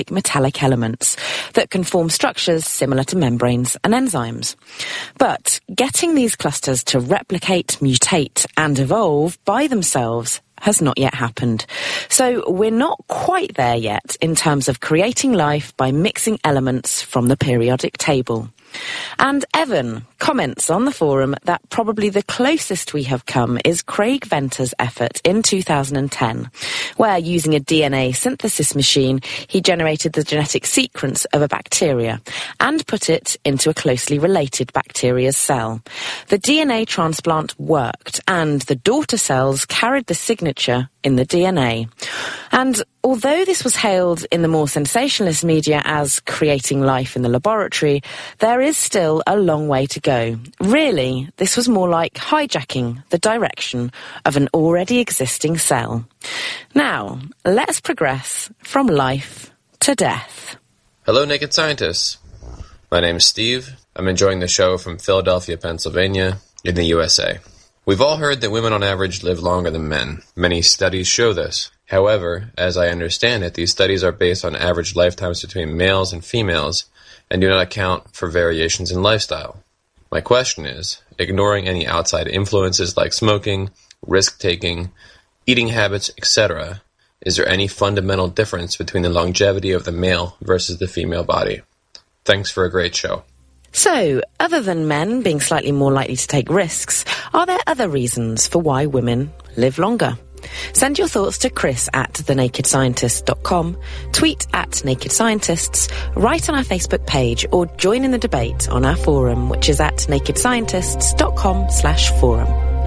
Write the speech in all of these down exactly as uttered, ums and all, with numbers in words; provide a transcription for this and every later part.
metallic elements that can form structures similar to membranes and enzymes. But getting these clusters to replicate, mutate, and evolve by themselves has not yet happened. So we're not quite there yet in terms of creating life by mixing elements from the periodic table. And Evan comments on the forum that probably the closest we have come is Craig Venter's effort in two thousand ten, where using a D N A synthesis machine, he generated the genetic sequence of a bacteria and put it into a closely related bacteria's cell. The D N A transplant worked, and the daughter cells carried the signature in the D N A. And although this was hailed in the more sensationalist media as creating life in the laboratory, there is still a long way to go. Really, this was more like hijacking the direction of an already existing cell. Now, let's progress from life to death. Hello, Naked Scientists. My name is Steve. I'm enjoying the show from Philadelphia, Pennsylvania, in the U S A. We've all heard that women on average live longer than men. Many studies show this. However, as I understand it, these studies are based on average lifetimes between males and females and do not account for variations in lifestyle. My question is, ignoring any outside influences like smoking, risk-taking, eating habits, et cetera, is there any fundamental difference between the longevity of the male versus the female body? Thanks for a great show. So, other than men being slightly more likely to take risks, are there other reasons for why women live longer? Send your thoughts to Chris at the naked scientist dot com, tweet at Naked Scientists, write on our Facebook page, or join in the debate on our forum, which is at naked scientists dot com slash forum.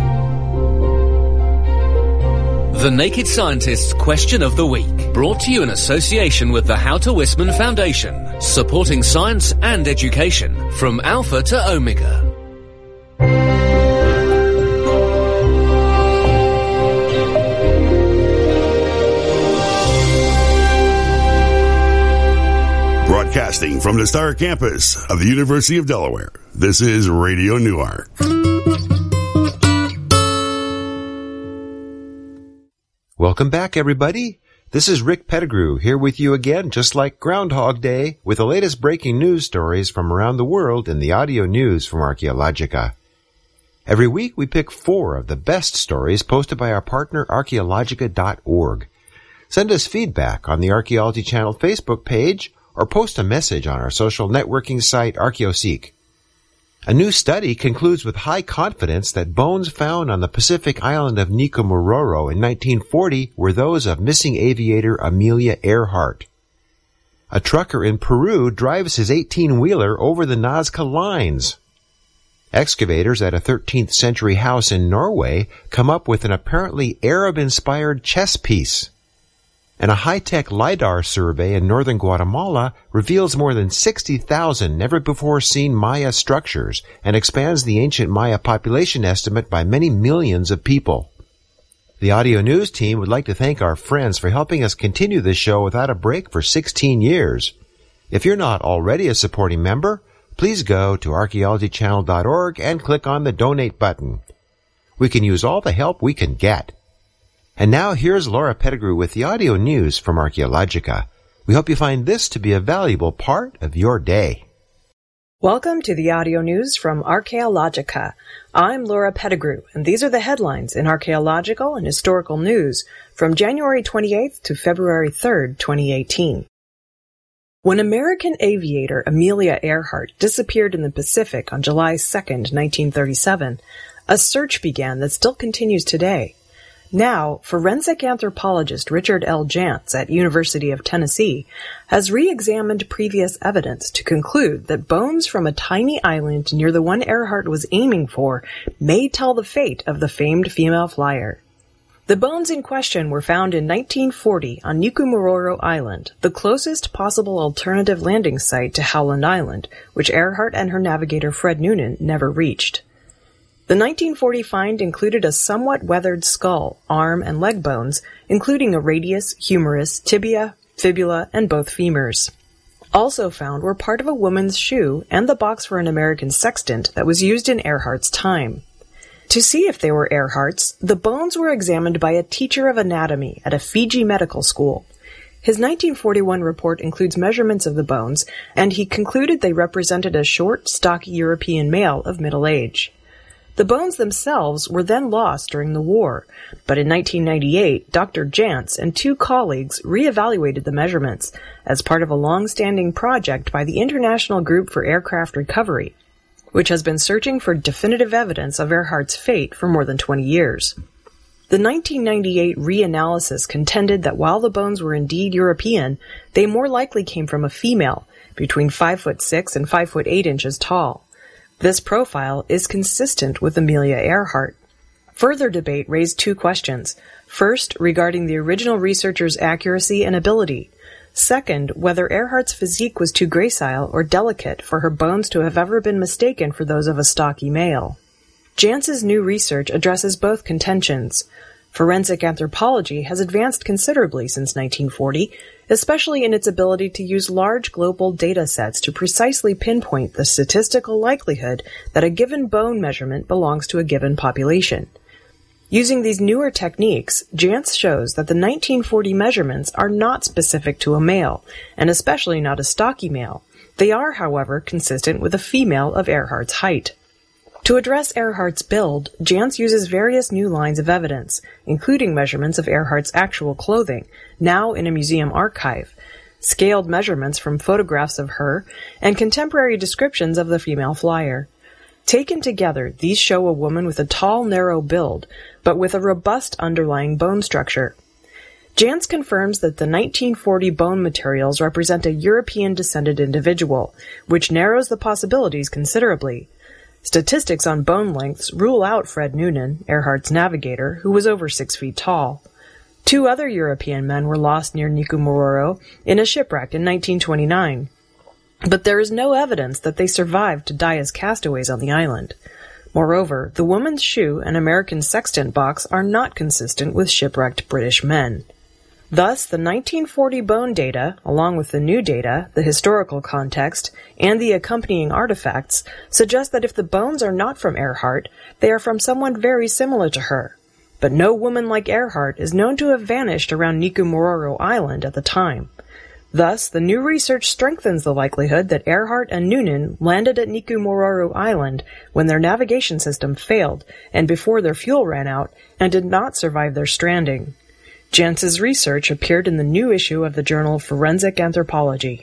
The Naked Scientists Question of the Week, brought to you in association with the How to Wisman Foundation, supporting science and education from Alpha to Omega. Broadcasting from the Star Campus of the University of Delaware, this is Radio Newark. Welcome back, everybody. This is Rick Pettigrew here with you again, just like Groundhog Day, with the latest breaking news stories from around the world in the audio news from Archaeologica. Every week we pick four of the best stories posted by our partner archaeologica dot org. Send us feedback on the Archaeology Channel Facebook page or post a message on our social networking site ArchaeoSeek. A new study concludes with high confidence that bones found on the Pacific island of Nikomororo in nineteen forty were those of missing aviator Amelia Earhart. A trucker in Peru drives his eighteen-wheeler over the Nazca lines. Excavators at a thirteenth century house in Norway come up with an apparently Arab-inspired chess piece. And a high-tech LiDAR survey in northern Guatemala reveals more than sixty thousand never-before-seen Maya structures and expands the ancient Maya population estimate by many millions of people. The audio news team would like to thank our friends for helping us continue this show without a break for sixteen years. If you're not already a supporting member, please go to archaeology channel dot org and click on the Donate button. We can use all the help we can get. And now here's Laura Pettigrew with the audio news from Archaeologica. We hope you find this to be a valuable part of your day. Welcome to the audio news from Archaeologica. I'm Laura Pettigrew, and these are the headlines in archaeological and historical news from January twenty-eighth to February third, twenty eighteen. When American aviator Amelia Earhart disappeared in the Pacific on July second, nineteen thirty-seven, a search began that still continues today. Now, forensic anthropologist Richard L. Jantz at University of Tennessee has re-examined previous evidence to conclude that bones from a tiny island near the one Earhart was aiming for may tell the fate of the famed female flyer. The bones in question were found in nineteen forty on Nikomororo Island, the closest possible alternative landing site to Howland Island, which Earhart and her navigator Fred Noonan never reached. The nineteen forty find included a somewhat weathered skull, arm, and leg bones, including a radius, humerus, tibia, fibula, and both femurs. Also found were part of a woman's shoe and the box for an American sextant that was used in Earhart's time. To see if they were Earhart's, the bones were examined by a teacher of anatomy at a Fiji medical school. His nineteen forty-one report includes measurements of the bones, and he concluded they represented a short, stocky European male of middle age. The bones themselves were then lost during the war, but in nineteen ninety-eight, Doctor Jantz and two colleagues re-evaluated the measurements as part of a long-standing project by the International Group for Aircraft Recovery, which has been searching for definitive evidence of Earhart's fate for more than twenty years. The nineteen ninety-eight reanalysis contended that while the bones were indeed European, they more likely came from a female, between five foot six and five foot eight inches tall. This profile is consistent with Amelia Earhart. Further debate raised two questions. First, regarding the original researcher's accuracy and ability. Second, whether Earhart's physique was too gracile or delicate for her bones to have ever been mistaken for those of a stocky male. Jantz's new research addresses both contentions. Forensic anthropology has advanced considerably since nineteen forty, especially in its ability to use large global data sets to precisely pinpoint the statistical likelihood that a given bone measurement belongs to a given population. Using these newer techniques, Jantz shows that the nineteen forty measurements are not specific to a male, and especially not a stocky male. They are, however, consistent with a female of Earhart's height. To address Earhart's build, Jantz uses various new lines of evidence, including measurements of Earhart's actual clothing, now in a museum archive, scaled measurements from photographs of her, and contemporary descriptions of the female flyer. Taken together, these show a woman with a tall, narrow build, but with a robust underlying bone structure. Jantz confirms that the nineteen forty bone materials represent a European-descended individual, which narrows the possibilities considerably. Statistics on bone lengths rule out Fred Noonan, Earhart's navigator, who was over six feet tall. Two other European men were lost near Nikumororo in a shipwreck in nineteen twenty-nine. But there is no evidence that they survived to die as castaways on the island. Moreover, the woman's shoe and American sextant box are not consistent with shipwrecked British men. Thus, the nineteen forty bone data, along with the new data, the historical context, and the accompanying artifacts, suggest that if the bones are not from Earhart, they are from someone very similar to her. But no woman like Earhart is known to have vanished around Nikumororo Island at the time. Thus, the new research strengthens the likelihood that Earhart and Noonan landed at Nikumororo Island when their navigation system failed and before their fuel ran out, and did not survive their stranding. Jantz's research appeared in the new issue of the journal Forensic Anthropology.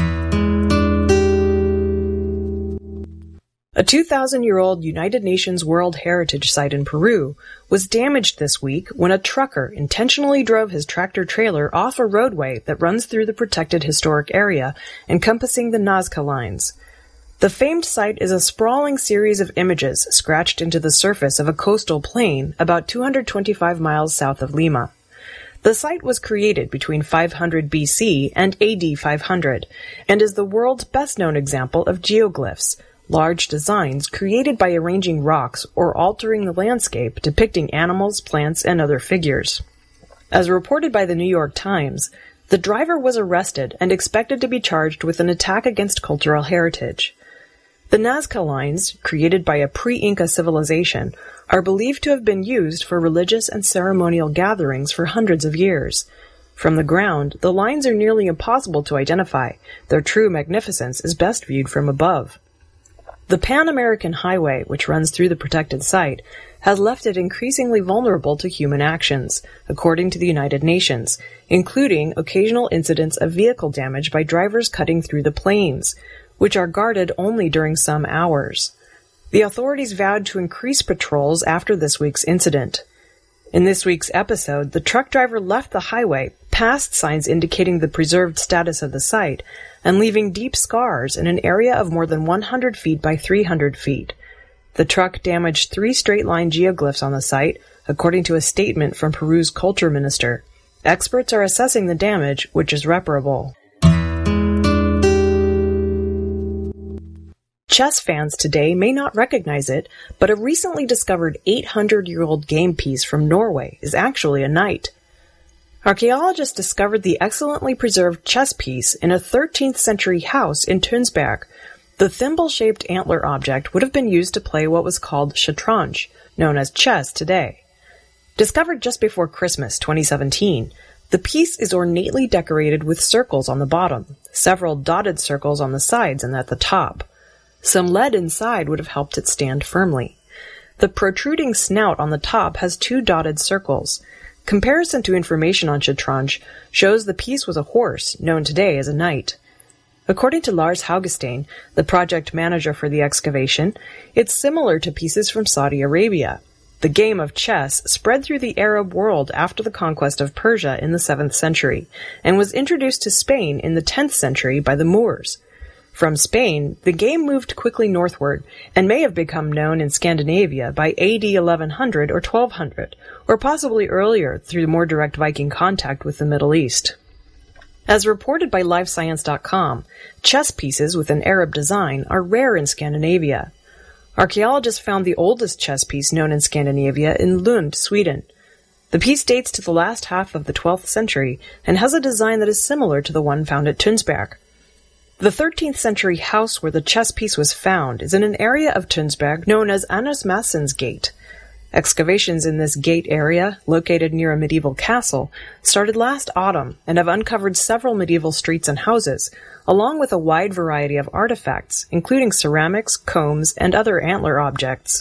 A two thousand year old United Nations World Heritage Site in Peru was damaged this week when a trucker intentionally drove his tractor-trailer off a roadway that runs through the protected historic area encompassing the Nazca Lines. The famed site is a sprawling series of images scratched into the surface of a coastal plain about two hundred twenty-five miles south of Lima. The site was created between five hundred B C and A D five hundred, and is the world's best-known example of geoglyphs, large designs created by arranging rocks or altering the landscape depicting animals, plants, and other figures. As reported by the New York Times, the driver was arrested and expected to be charged with an attack against cultural heritage. The Nazca Lines, created by a pre-Inca civilization, are believed to have been used for religious and ceremonial gatherings for hundreds of years. From the ground, the lines are nearly impossible to identify. Their true magnificence is best viewed from above. The Pan-American Highway, which runs through the protected site, has left it increasingly vulnerable to human actions, according to the United Nations, including occasional incidents of vehicle damage by drivers cutting through the plains, which are guarded only during some hours. The authorities vowed to increase patrols after this week's incident. In this week's episode, the truck driver left the highway, past signs indicating the preserved status of the site, and leaving deep scars in an area of more than one hundred feet by three hundred feet. The truck damaged three straight-line geoglyphs on the site, according to a statement from Peru's culture minister. Experts are assessing the damage, which is reparable. Chess fans today may not recognize it, but a recently discovered eight hundred year old game piece from Norway is actually a knight. Archaeologists discovered the excellently preserved chess piece in a thirteenth century house in Tønsberg. The thimble-shaped antler object would have been used to play what was called shatranj, known as chess today. Discovered just before Christmas twenty seventeen, The piece is ornately decorated with circles on the bottom, several dotted circles on the sides and at the top. Some lead inside would have helped it stand firmly. The protruding snout on the top has two dotted circles. Comparison to information on Shatranj shows the piece was a horse, known today as a knight. According to Lars Haugestein, the project manager for the excavation, it's similar to pieces from Saudi Arabia. The game of chess spread through the Arab world after the conquest of Persia in the seventh century, and was introduced to Spain in the tenth century by the Moors. From Spain, the game moved quickly northward, and may have become known in Scandinavia by A D eleven hundred or twelve hundred, or possibly earlier through more direct Viking contact with the Middle East. As reported by Live Science dot com, chess pieces with an Arab design are rare in Scandinavia. Archaeologists found the oldest chess piece known in Scandinavia in Lund, Sweden. The piece dates to the last half of the twelfth century and has a design that is similar to the one found at Tunsberg. The thirteenth century house where the chess piece was found is in an area of Tunsberg known as Anders Madsens Gate. Excavations in this gate area, located near a medieval castle, started last autumn and have uncovered several medieval streets and houses, along with a wide variety of artifacts, including ceramics, combs, and other antler objects.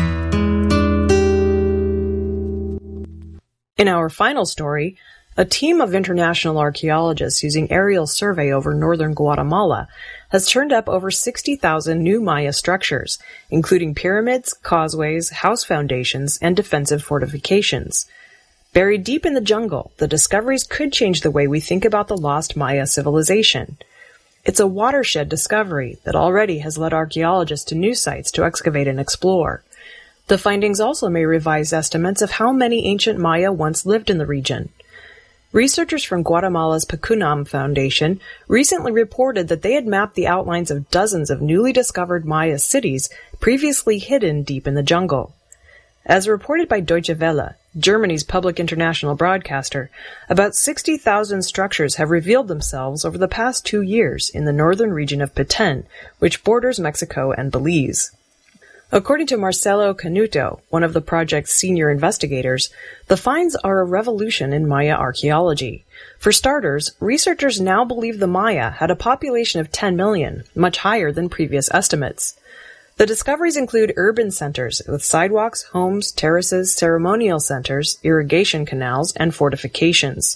In our final story, a team of international archaeologists using aerial survey over northern Guatemala has turned up over sixty thousand new Maya structures, including pyramids, causeways, house foundations, and defensive fortifications. Buried deep in the jungle, the discoveries could change the way we think about the lost Maya civilization. It's a watershed discovery that already has led archaeologists to new sites to excavate and explore. The findings also may revise estimates of how many ancient Maya once lived in the region. Researchers from Guatemala's Pacunam Foundation recently reported that they had mapped the outlines of dozens of newly discovered Maya cities previously hidden deep in the jungle. As reported by Deutsche Welle, Germany's public international broadcaster, about sixty thousand structures have revealed themselves over the past two years in the northern region of Petén, which borders Mexico and Belize. According to Marcelo Canuto, one of the project's senior investigators, the finds are a revolution in Maya archaeology. For starters, researchers now believe the Maya had a population of ten million, much higher than previous estimates. The discoveries include urban centers with sidewalks, homes, terraces, ceremonial centers, irrigation canals, and fortifications.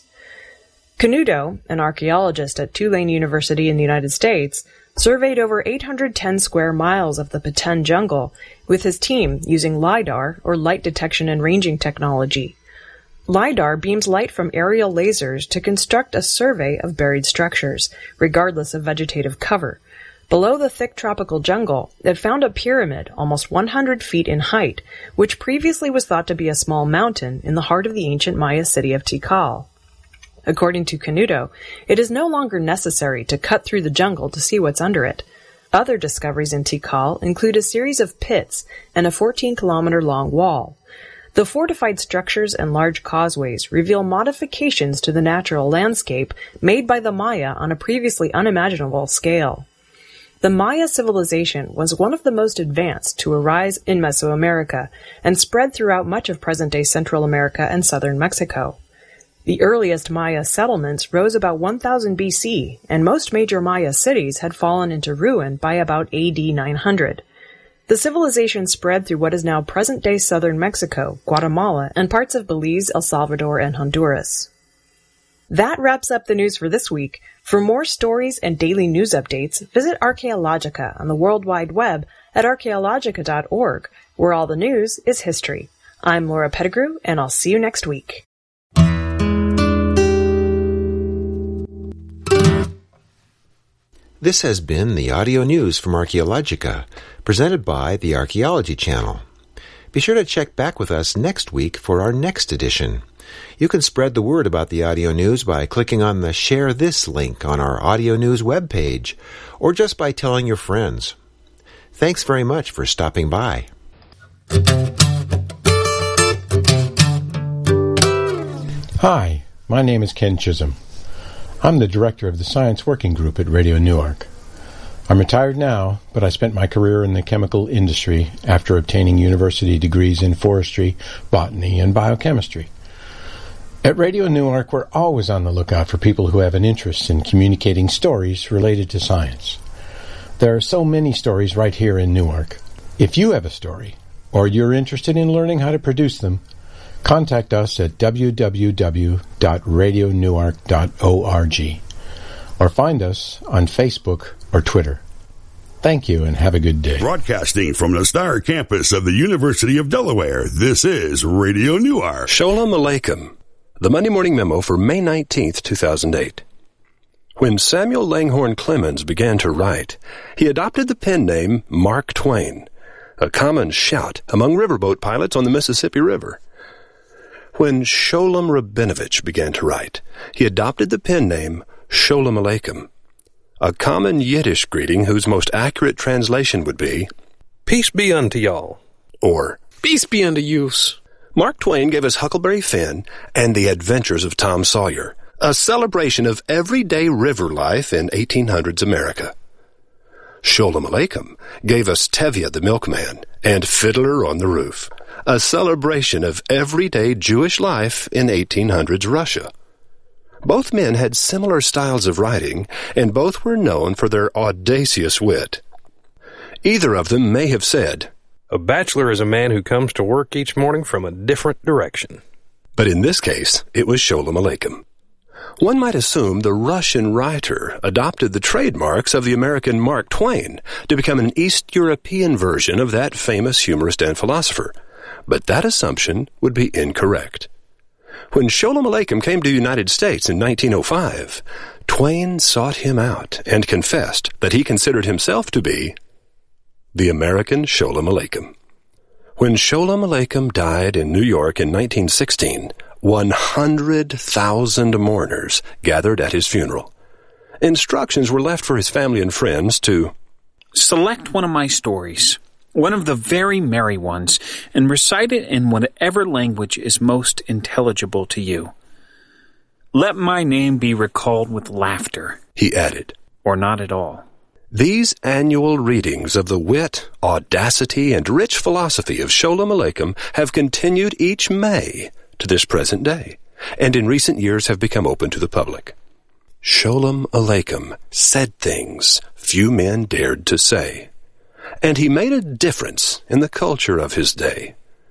Canuto, an archaeologist at Tulane University in the United States, surveyed over eight hundred ten square miles of the Petén jungle with his team using LiDAR, or light detection and ranging technology. LiDAR beams light from aerial lasers to construct a survey of buried structures, regardless of vegetative cover. Below the thick tropical jungle, it found a pyramid almost one hundred feet in height, which previously was thought to be a small mountain in the heart of the ancient Maya city of Tikal. According to Canuto, it is no longer necessary to cut through the jungle to see what's under it. Other discoveries in Tikal include a series of pits and a fourteen kilometer long wall. The fortified structures and large causeways reveal modifications to the natural landscape made by the Maya on a previously unimaginable scale. The Maya civilization was one of the most advanced to arise in Mesoamerica and spread throughout much of present-day Central America and southern Mexico. The earliest Maya settlements rose about one thousand B C, and most major Maya cities had fallen into ruin by about A D nine hundred. The civilization spread through what is now present-day southern Mexico, Guatemala, and parts of Belize, El Salvador, and Honduras. That wraps up the news for this week. For more stories and daily news updates, visit Archaeologica on the World Wide Web at archaeologica dot org, where all the news is history. I'm Laura Pettigrew, and I'll see you next week. This has been the audio news from Archaeologica, presented by the Archaeology Channel. Be sure to check back with us next week for our next edition. You can spread the word about the audio news by clicking on the Share This link on our audio news webpage, or just by telling your friends. Thanks very much for stopping by. Hi, my name is Ken Chisholm. I'm the director of the Science Working Group at Radio Newark. I'm retired now, but I spent my career in the chemical industry after obtaining university degrees in forestry, botany, and biochemistry. At Radio Newark, we're always on the lookout for people who have an interest in communicating stories related to science. There are so many stories right here in Newark. If you have a story, or you're interested in learning how to produce them, contact us at w w w dot radio newark dot org or find us on Facebook or Twitter. Thank you and have a good day. Broadcasting from the Star Campus of the University of Delaware, this is Radio Newark. Sholem Aleichem. The Monday Morning Memo for May nineteenth, two thousand eight. When Samuel Langhorne Clemens began to write, he adopted the pen name Mark Twain, a common shout among riverboat pilots on the Mississippi River. When Sholem Rabinovich began to write, he adopted the pen name Sholem Aleichem, a common Yiddish greeting whose most accurate translation would be, "Peace be unto y'all," or "Peace be unto yous." Mark Twain gave us Huckleberry Finn and The Adventures of Tom Sawyer, a celebration of everyday river life in eighteen hundreds America. Sholem Aleichem gave us Tevye the Milkman and Fiddler on the Roof, a celebration of everyday Jewish life in eighteen hundreds Russia. Both men had similar styles of writing, and both were known for their audacious wit. Either of them may have said, "A bachelor is a man who comes to work each morning from a different direction." But in this case, it was Sholem Aleichem. One might assume the Russian writer adopted the trademarks of the American Mark Twain to become an East European version of that famous humorist and philosopher, but that assumption would be incorrect. When Sholem Aleichem came to the United States in nineteen oh five, Twain sought him out and confessed that he considered himself to be the American Sholem Aleichem. When Sholem Aleichem died in New York in nineteen sixteen, one hundred thousand mourners gathered at his funeral. Instructions were left for his family and friends to select one of my stories, one of the very merry ones, and recite it in whatever language is most intelligible to you. Let my name be recalled with laughter, he added, or not at all. These annual readings of the wit, audacity, and rich philosophy of Sholem Aleichem have continued each May to this present day, and in recent years have become open to the public. Sholem Aleichem said things few men dared to say, and he made a difference in the culture of his day.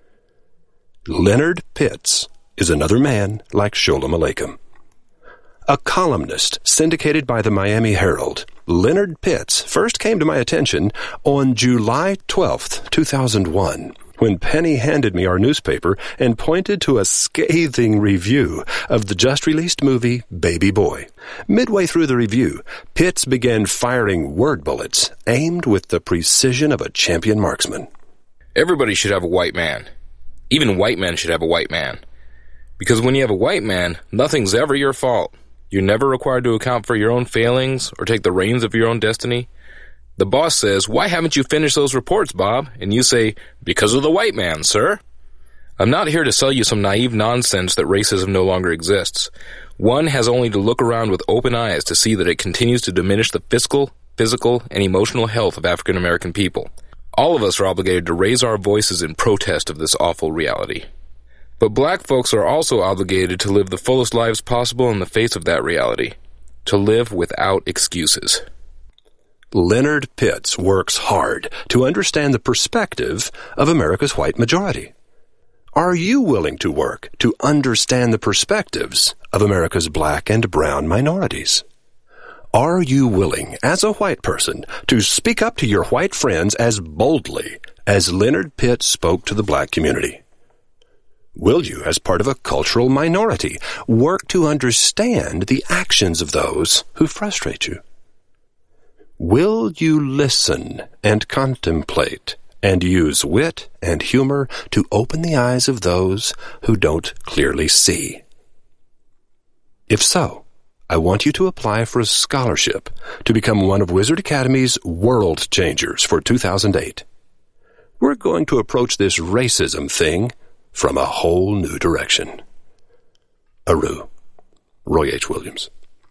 Leonard Pitts is another man like Sholem Aleichem. A columnist syndicated by the Miami Herald, Leonard Pitts first came to my attention on July twelfth, two thousand one, when Penny handed me our newspaper and pointed to a scathing review of the just-released movie Baby Boy. Midway through the review, Pitts began firing word bullets aimed with the precision of a champion marksman. Everybody should have a white man. Even white men should have a white man. Because when you have a white man, nothing's ever your fault. You're never required to account for your own failings or take the reins of your own destiny. The boss says, "Why haven't you finished those reports, Bob?" And you say, "Because of the white man, sir." I'm not here to sell you some naive nonsense that racism no longer exists. One has only to look around with open eyes to see that it continues to diminish the fiscal, physical, and emotional health of African American people. All of us are obligated to raise our voices in protest of this awful reality. But black folks are also obligated to live the fullest lives possible in the face of that reality. To live without excuses. Leonard Pitts works hard to understand the perspective of America's white majority. Are you willing to work to understand the perspectives of America's black and brown minorities? Are you willing, as a white person, to speak up to your white friends as boldly as Leonard Pitts spoke to the black community? Will you, as part of a cultural minority, work to understand the actions of those who frustrate you? Will you listen and contemplate and use wit and humor to open the eyes of those who don't clearly see? If so, I want you to apply for a scholarship to become one of Wizard Academy's World Changers for two thousand eight. We're going to approach this racism thing from a whole new direction. Aru, Roy H. Williams.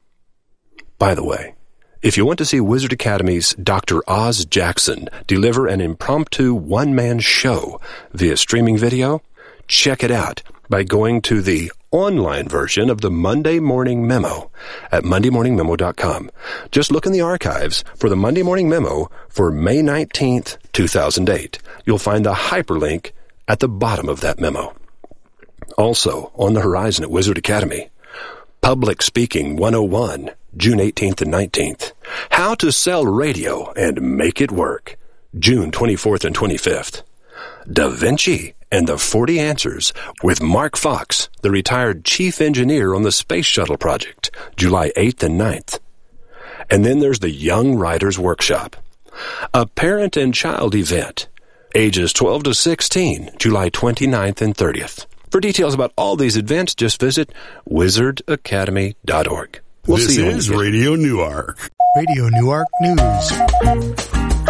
By the way, if you want to see Wizard Academy's Doctor Oz Jackson deliver an impromptu one-man show via streaming video, check it out by going to the online version of the Monday Morning Memo at monday morning memo dot com. Just look in the archives for the Monday Morning Memo for May nineteenth, two thousand eight. You'll find the hyperlink at the bottom of that memo. Also, on the horizon at Wizard Academy, Public Speaking one oh one, June eighteenth and nineteenth. How to Sell Radio and Make It Work, June twenty-fourth and twenty-fifth. Da Vinci and the forty Answers with Mark Fox, the retired chief engineer on the Space Shuttle project, July eighth and ninth. And then there's the Young Writers Workshop, a parent and child event, ages twelve to sixteen, July twenty-ninth and thirtieth. For details about all these events, just visit wizard academy dot org. We'll this see you is Radio Newark. Radio Newark News.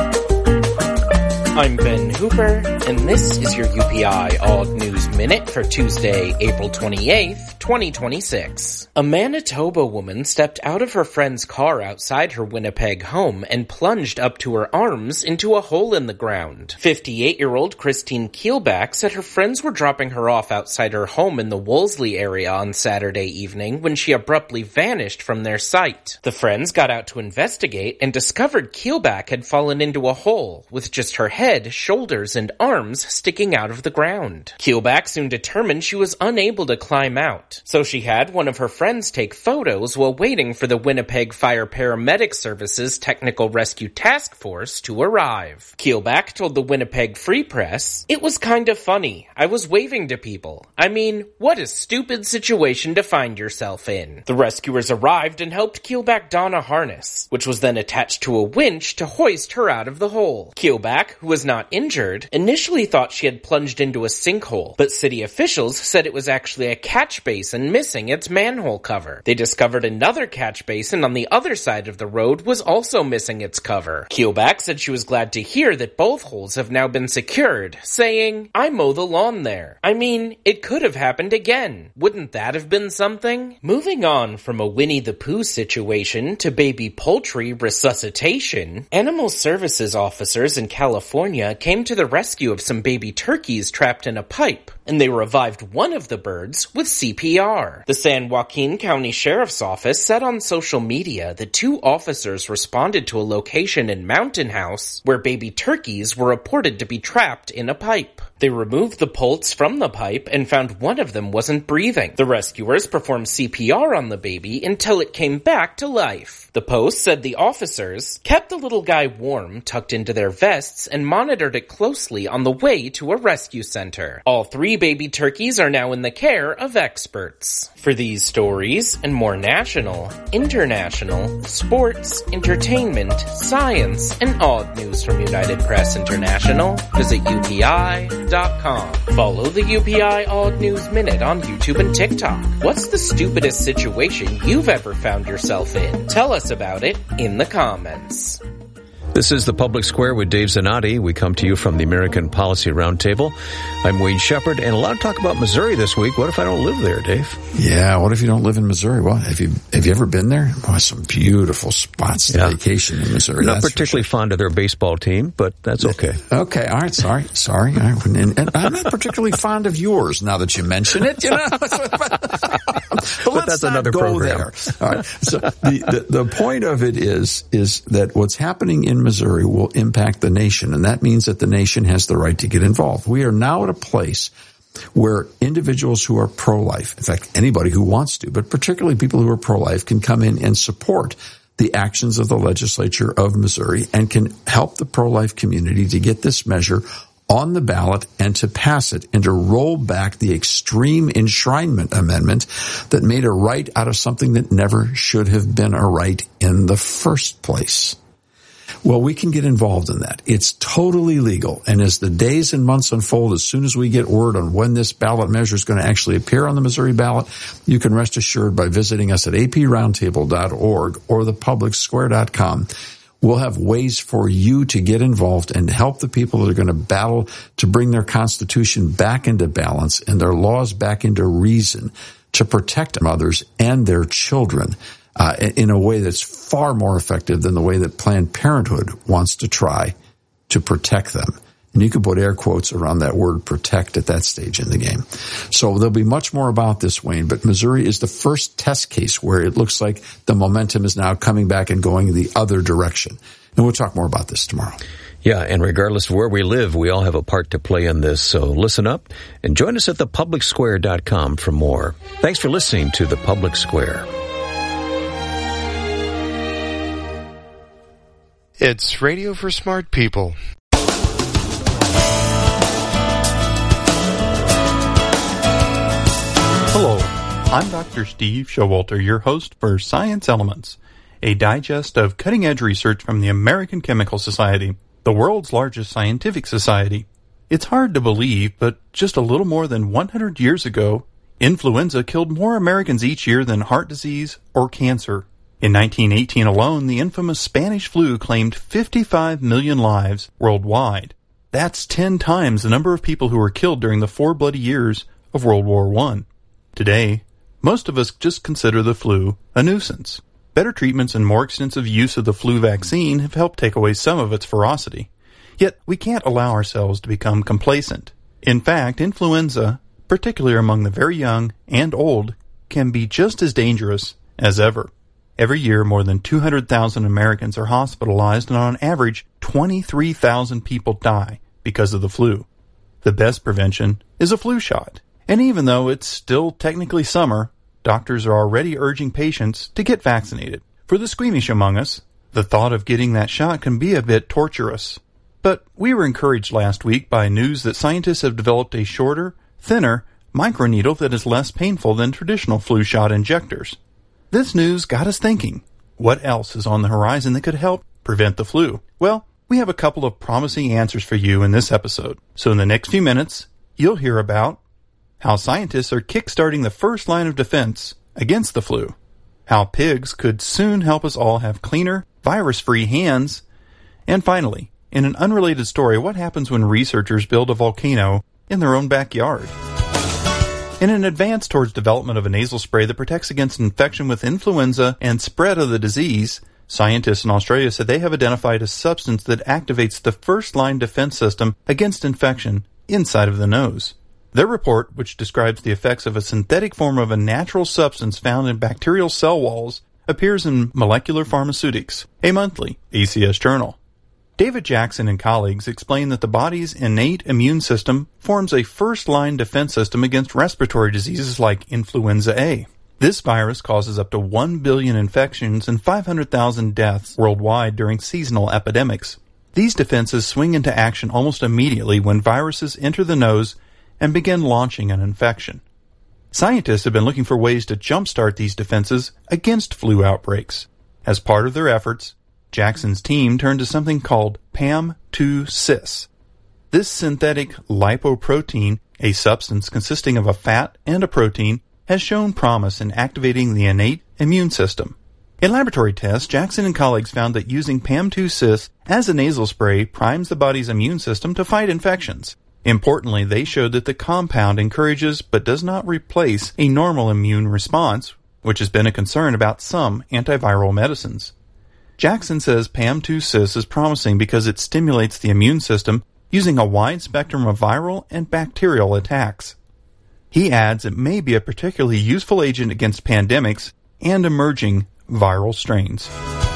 I'm Ben Hooper, and this is your U P I Odd News Minute for Tuesday, April twenty-eighth, twenty twenty-six. A Manitoba woman stepped out of her friend's car outside her Winnipeg home and plunged up to her arms into a hole in the ground. fifty-eight-year-old Christine Keelback said her friends were dropping her off outside her home in the Wolseley area on Saturday evening when she abruptly vanished from their sight. The friends got out to investigate and discovered Keelback had fallen into a hole with just her head Head, shoulders, and arms sticking out of the ground. Keelback soon determined she was unable to climb out, so she had one of her friends take photos while waiting for the Winnipeg Fire Paramedic Services Technical Rescue Task Force to arrive. Keelback told the Winnipeg Free Press, "It was kind of funny. I was waving to people. I mean, what a stupid situation to find yourself in." The rescuers arrived and helped Keelback don a harness, which was then attached to a winch to hoist her out of the hole. Keelback, who was not injured, initially thought she had plunged into a sinkhole, but city officials said it was actually a catch basin missing its manhole cover. They discovered another catch basin on the other side of the road was also missing its cover. Keelback said she was glad to hear that both holes have now been secured, saying, "I mow the lawn there. I mean, it could have happened again. Wouldn't that have been something?" Moving on from a Winnie the Pooh situation to baby poultry resuscitation, Animal Services officers in California came to the rescue of some baby turkeys trapped in a pipe, and they revived one of the birds with C P R. The San Joaquin County Sheriff's Office said on social media that two officers responded to a location in Mountain House where baby turkeys were reported to be trapped in a pipe. They removed the poults from the pipe and found one of them wasn't breathing. The rescuers performed C P R on the baby until it came back to life. The Post said the officers kept the little guy warm, tucked into their vests, and monitored it closely on the way to a rescue center. All three baby turkeys are now in the care of experts. For these stories and more national, international, sports, entertainment, science, and odd news from United Press International, visit U P I dot com. Follow the U P I Odd News Minute on YouTube and TikTok. What's the stupidest situation you've ever found yourself in? Tell us about it in the comments. This is the Public Square with Dave Zanotti. We come to you from the American Policy Roundtable. I'm Wayne Shepherd, and a lot of talk about Missouri this week. What if I don't live there, Dave? Yeah, what if you don't live in Missouri? Well, have you have you ever been there? Oh, some beautiful spots to yeah. vacation in Missouri. Not particularly sure. fond of their baseball team, but that's okay. Okay, all right, sorry, sorry. All right. And, and I'm not particularly fond of yours now that you mention it, you know. but, but let's that's not another go program. there. All right. So the, the the point of it is is that what's happening in Missouri will impact the nation, and that means that the nation has the right to get involved. We are now at a place where individuals who are pro-life, in fact, anybody who wants to, but particularly people who are pro-life, can come in and support the actions of the legislature of Missouri and can help the pro-life community to get this measure on the ballot and to pass it and to roll back the extreme enshrinement amendment that made a right out of something that never should have been a right in the first place. Well, we can get involved in that. It's totally legal. And as the days and months unfold, as soon as we get word on when this ballot measure is going to actually appear on the Missouri ballot, you can rest assured by visiting us at a p roundtable dot org or the public square dot com. We'll have ways for you to get involved and help the people that are going to battle to bring their Constitution back into balance and their laws back into reason to protect mothers and their children uh, in a way that's far more effective than the way that Planned Parenthood wants to try to protect them. And you can put air quotes around that word protect at that stage in the game. So there'll be much more about this, Wayne, but Missouri is the first test case where it looks like the momentum is now coming back and going the other direction. And we'll talk more about this tomorrow. Yeah, and regardless of where we live, we all have a part to play in this. So listen up and join us at the public square dot com for more. Thanks for listening to The Public Square. It's radio for smart people. Hello, I'm Doctor Steve Showalter, your host for Science Elements, a digest of cutting-edge research from the American Chemical Society, the world's largest scientific society. It's hard to believe, but just a little more than one hundred years ago, influenza killed more Americans each year than heart disease or cancer. In nineteen eighteen alone, the infamous Spanish flu claimed fifty-five million lives worldwide. That's ten times the number of people who were killed during the four bloody years of World War One. Today, most of us just consider the flu a nuisance. Better treatments and more extensive use of the flu vaccine have helped take away some of its ferocity. Yet, we can't allow ourselves to become complacent. In fact, influenza, particularly among the very young and old, can be just as dangerous as ever. Every year, more than two hundred thousand Americans are hospitalized, and on average, twenty-three thousand people die because of the flu. The best prevention is a flu shot. And even though it's still technically summer, doctors are already urging patients to get vaccinated. For the squeamish among us, the thought of getting that shot can be a bit torturous. But we were encouraged last week by news that scientists have developed a shorter, thinner microneedle that is less painful than traditional flu shot injectors. This news got us thinking, what else is on the horizon that could help prevent the flu? Well, we have a couple of promising answers for you in this episode. So in the next few minutes, you'll hear about how scientists are kickstarting the first line of defense against the flu, how pigs could soon help us all have cleaner, virus-free hands, and finally, in an unrelated story, what happens when researchers build a volcano in their own backyard. In an advance towards development of a nasal spray that protects against infection with influenza and spread of the disease, scientists in Australia said they have identified a substance that activates the first-line defense system against infection inside of the nose. Their report, which describes the effects of a synthetic form of a natural substance found in bacterial cell walls, appears in Molecular Pharmaceutics, a monthly A C S journal. David Jackson and colleagues explain that the body's innate immune system forms a first-line defense system against respiratory diseases like influenza A. This virus causes up to one billion infections and five hundred thousand deaths worldwide during seasonal epidemics. These defenses swing into action almost immediately when viruses enter the nose and begin launching an infection. Scientists have been looking for ways to jumpstart these defenses against flu outbreaks. As part of their efforts, Jackson's team turned to something called P A M two cis. This synthetic lipoprotein, a substance consisting of a fat and a protein, has shown promise in activating the innate immune system. In laboratory tests, Jackson and colleagues found that using P A M two cis as a nasal spray primes the body's immune system to fight infections. Importantly, they showed that the compound encourages but does not replace a normal immune response, which has been a concern about some antiviral medicines. Jackson says P A M two cis is promising because it stimulates the immune system using a wide spectrum of viral and bacterial attacks. He adds it may be a particularly useful agent against pandemics and emerging viral strains.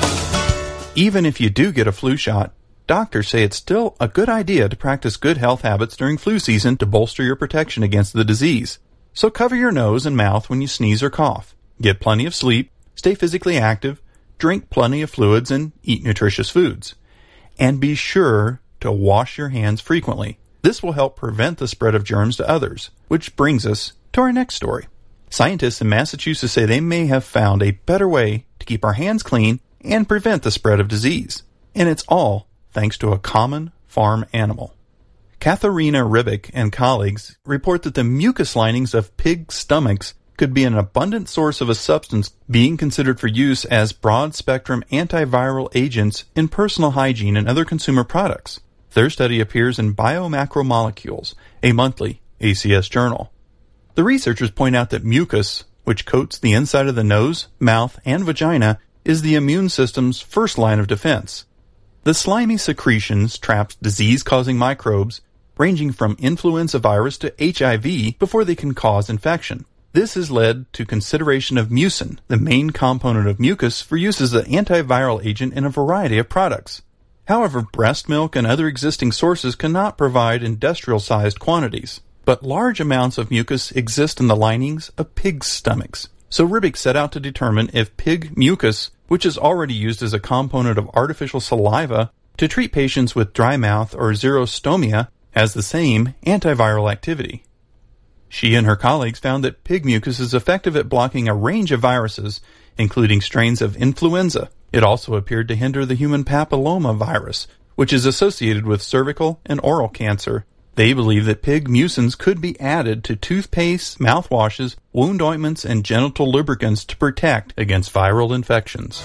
Even if you do get a flu shot, doctors say it's still a good idea to practice good health habits during flu season to bolster your protection against the disease. So cover your nose and mouth when you sneeze or cough. Get plenty of sleep, stay physically active, drink plenty of fluids, and eat nutritious foods. And be sure to wash your hands frequently. This will help prevent the spread of germs to others, which brings us to our next story. Scientists in Massachusetts say they may have found a better way to keep our hands clean and prevent the spread of disease. And it's all thanks to a common farm animal. Katharina Ribic and colleagues report that the mucus linings of pig stomachs could be an abundant source of a substance being considered for use as broad-spectrum antiviral agents in personal hygiene and other consumer products. Their study appears in Biomacromolecules, a monthly A C S journal. The researchers point out that mucus, which coats the inside of the nose, mouth, and vagina, is the immune system's first line of defense. The slimy secretions trap disease-causing microbes ranging from influenza virus to H I V before they can cause infection. This has led to consideration of mucin, the main component of mucus, for use as an antiviral agent in a variety of products. However, breast milk and other existing sources cannot provide industrial-sized quantities, but large amounts of mucus exist in the linings of pigs' stomachs. So Ribbick set out to determine if pig mucus, which is already used as a component of artificial saliva to treat patients with dry mouth or xerostomia, has the same antiviral activity. She and her colleagues found that pig mucus is effective at blocking a range of viruses, including strains of influenza. It also appeared to hinder the human papilloma virus, which is associated with cervical and oral cancer. They believe that pig mucins could be added to toothpaste, mouthwashes, wound ointments, and genital lubricants to protect against viral infections.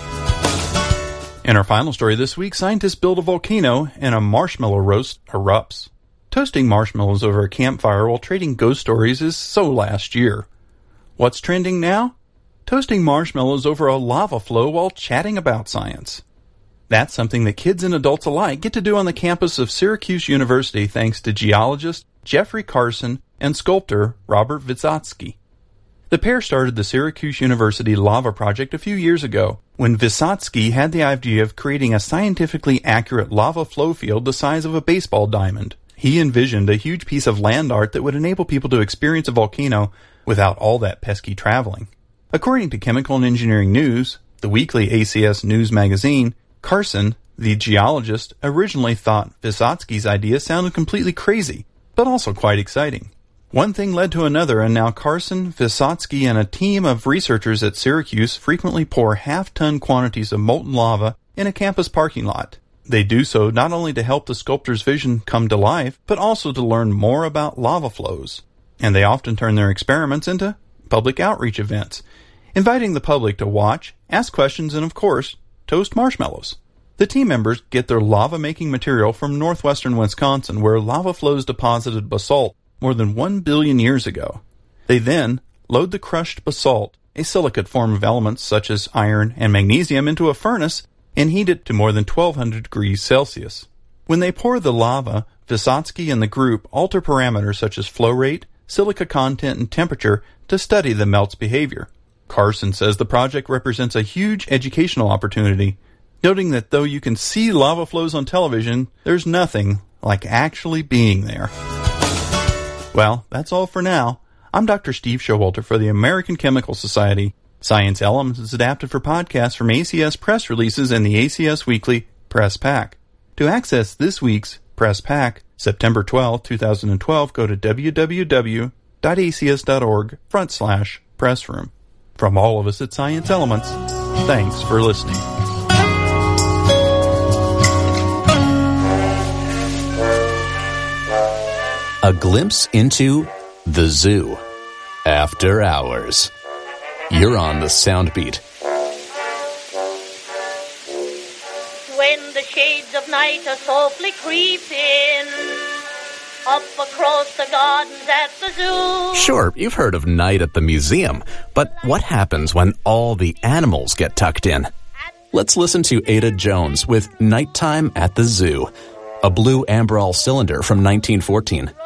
In our final story this week, scientists build a volcano and a marshmallow roast erupts. Toasting marshmallows over a campfire while trading ghost stories is so last year. What's trending now? Toasting marshmallows over a lava flow while chatting about science. That's something that kids and adults alike get to do on the campus of Syracuse University thanks to geologist Jeffrey Carson and sculptor Robert Vysotsky. The pair started the Syracuse University Lava Project a few years ago when Vysotsky had the idea of creating a scientifically accurate lava flow field the size of a baseball diamond. He envisioned a huge piece of land art that would enable people to experience a volcano without all that pesky traveling. According to Chemical and Engineering News, the weekly A C S News magazine, Carson, the geologist, originally thought Vysotsky's idea sounded completely crazy, but also quite exciting. One thing led to another, and now Carson, Vysotsky, and a team of researchers at Syracuse frequently pour half-ton quantities of molten lava in a campus parking lot. They do so not only to help the sculptor's vision come to life, but also to learn more about lava flows. And they often turn their experiments into public outreach events, inviting the public to watch, ask questions, and of course, toast marshmallows. The team members get their lava-making material from northwestern Wisconsin, where lava flows deposited basalt more than one billion years ago. They then load the crushed basalt, a silicate form of elements such as iron and magnesium, into a furnace and heat it to more than twelve hundred degrees Celsius. When they pour the lava, Vysotsky and the group alter parameters such as flow rate, silica content, and temperature to study the melt's behavior. Carson says the project represents a huge educational opportunity, noting that though you can see lava flows on television, there's nothing like actually being there. Well, that's all for now. I'm Doctor Steve Showalter for the American Chemical Society. Science Elements is adapted for podcasts from A C S press releases and the A C S Weekly Press Pack. To access this week's Press Pack, September twelfth, twenty twelve, go to w w w dot a c s dot org front slash press room. From all of us at Science Elements, thanks for listening. A glimpse into the zoo. After hours. You're on the Soundbeat. When the shades of night are softly creeping up across the gardens at the zoo. Sure, you've heard of night at the museum, but what happens when all the animals get tucked in? Let's listen to Ada Jones with Nighttime at the Zoo, a blue Amberol cylinder from nineteen fourteen.